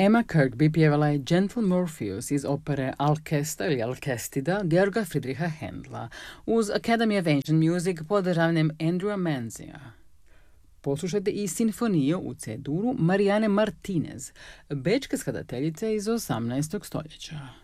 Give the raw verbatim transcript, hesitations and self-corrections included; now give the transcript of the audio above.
Emma Kirkby pjevala je Gentle Morpheus iz opere Alcesta ili Alcestida Georga Friedricha Händla uz Academy of Ancient Music pod državljanjem Andrewa Manzija. Poslušajte i sinfoniju u C-duru Mariane Martinez, bečke skladateljice iz osamnaestog stoljeća.